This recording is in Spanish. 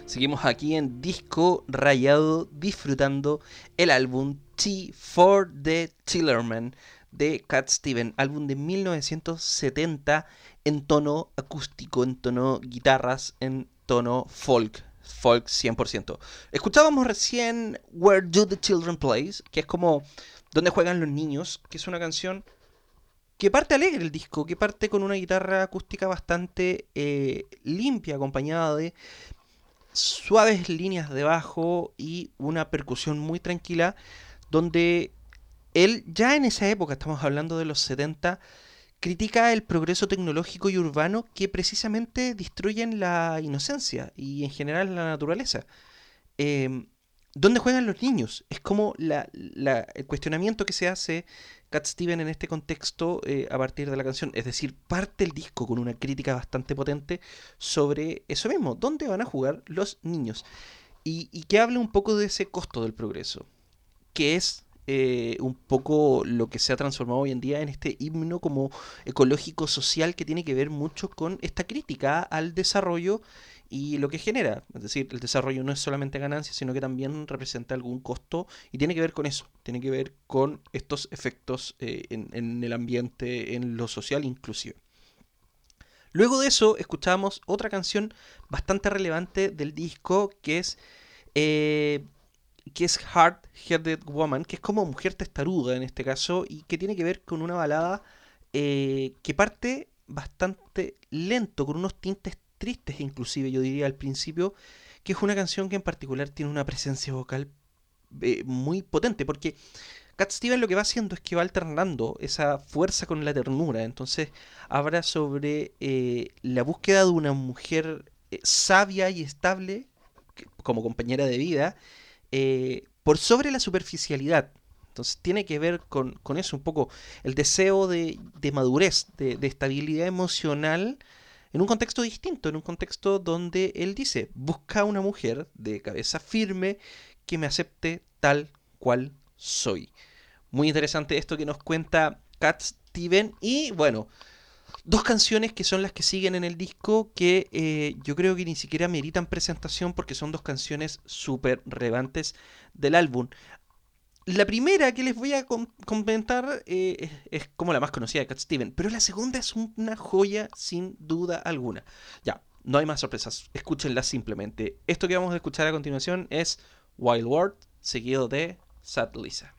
Seguimos aquí en Disco Rayado disfrutando el álbum Tea for the Tillerman de Cat Stevens, álbum de 1970 en tono acústico, en tono guitarras, en tono folk 100%. Escuchábamos recién Where Do the Children Play, que es como ¿Dónde juegan los niños?, que es una canción que parte alegre el disco, que parte con una guitarra acústica bastante limpia, acompañada de suaves líneas de bajo y una percusión muy tranquila, donde él ya en esa época, estamos hablando de los 70, critica el progreso tecnológico y urbano que precisamente destruyen la inocencia y en general la naturaleza. eh, ¿Dónde juegan los niños? Es como el cuestionamiento que se hace Cat Stevens en este contexto a partir de la canción. Es decir, parte el disco con una crítica bastante potente sobre eso mismo. ¿Dónde van a jugar los niños? Y que hable un poco de ese costo del progreso, que es un poco lo que se ha transformado hoy en día en este himno como ecológico social que tiene que ver mucho con esta crítica al desarrollo y lo que genera. Es decir, el desarrollo no es solamente ganancia, sino que también representa algún costo y tiene que ver con eso, tiene que ver con estos efectos en el ambiente, en lo social inclusive. Luego de eso escuchamos otra canción bastante relevante del disco eh, que es Hard Headed Woman, que es como mujer testaruda en este caso, y que tiene que ver con una balada que parte bastante lento, con unos tintes tristes inclusive, yo diría al principio, que es una canción que en particular tiene una presencia vocal muy potente, porque Cat Stevens lo que va haciendo es que va alternando esa fuerza con la ternura, entonces habla sobre la búsqueda de una mujer sabia y estable como compañera de vida, por sobre la superficialidad. Entonces tiene que ver con eso un poco, el deseo de madurez, de estabilidad emocional en un contexto distinto, en un contexto donde él dice, busca una mujer de cabeza firme que me acepte tal cual soy. Muy interesante esto que nos cuenta Cat Steven y bueno, dos canciones que son las que siguen en el disco que yo creo que ni siquiera meritan presentación porque son dos canciones súper relevantes del álbum. La primera que les voy a comentar es como la más conocida de Cat Steven, pero la segunda es una joya sin duda alguna. Ya, no hay más sorpresas, escúchenla simplemente. Esto que vamos a escuchar a continuación es Wild World, seguido de Sad Lisa.